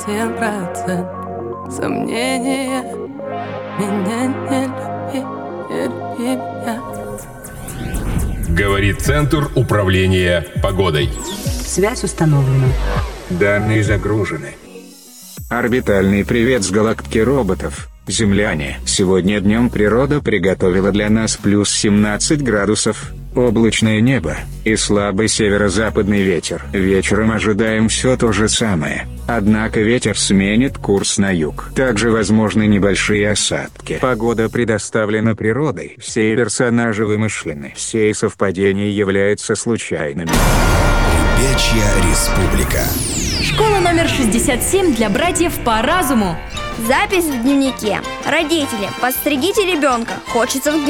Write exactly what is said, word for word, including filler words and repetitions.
один процент сомнения. Меня не люби, не люби меня. Говорит Центр управления погодой. Связь установлена. Данные загружены. Орбитальный привет с галактики роботов. Земляне, сегодня днем природа приготовила для нас плюс семнадцать градусов, облачное небо и слабый северо-западный ветер. Вечером ожидаем все то же самое, однако ветер сменит курс на юг. Также возможны небольшие осадки. Погода предоставлена природой, все персонажи вымышлены, все совпадения являются случайными. Ребячья республика. Школа номер шестьдесят семь для братьев по разуму. Запись в дневнике. Родители, подстригите ребенка, хочется в